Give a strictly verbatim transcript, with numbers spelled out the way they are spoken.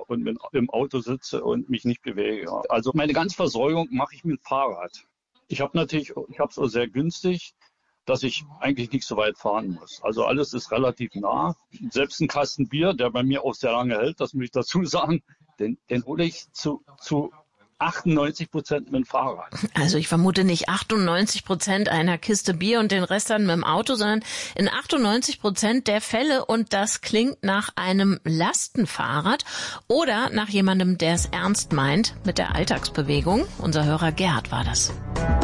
und mit, im Auto sitze und mich nicht bewege. Also meine ganze Versorgung mache ich mit dem Fahrrad. Ich habe natürlich, ich habe es auch sehr günstig, dass ich eigentlich nicht so weit fahren muss. Also alles ist relativ nah. Selbst ein Kasten Bier, der bei mir auch sehr lange hält, das muss ich dazu sagen, den, den hole ich zu, zu achtundneunzig Prozent mit dem Fahrrad. Also ich vermute nicht achtundneunzig Prozent einer Kiste Bier und den Rest dann mit dem Auto, sondern in achtundneunzig Prozent der Fälle, und das klingt nach einem Lastenfahrrad oder nach jemandem, der es ernst meint mit der Alltagsbewegung. Unser Hörer Gerhard war das.